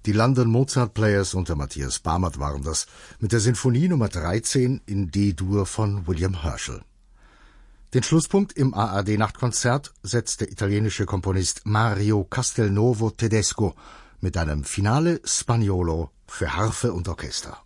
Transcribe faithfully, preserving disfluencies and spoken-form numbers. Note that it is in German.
Die London Mozart Players unter Matthias Barmert waren das, mit der Sinfonie Nummer dreizehn in D-Dur von William Herschel. Den Schlusspunkt im A R D-Nachtkonzert setzt der italienische Komponist Mario Castelnuovo Tedesco mit einem Finale Spagnolo für Harfe und Orchester.